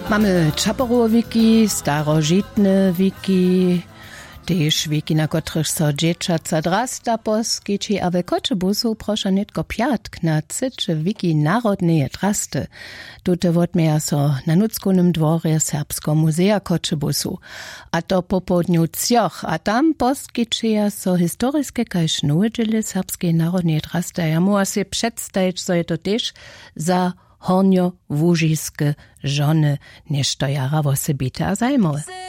Mamy Čaporowe wiki, starożytne wiki, też wiki, na których so dzieciaca drasta poskici, a we Kotzebusu proszę netko piatk na cycze wiki narodne drasty. Tute wodmeja so na Nuckunym dworze Serbsko Muzea Kotzebusu. A to po południu cioch, a tam poskicia so historiskie kaž nuedžele serbskie narodne drasty. Ja muszę się przedstawić, so je to też za hornjo-łužijske žony, než to jara vosebite a zajmowe.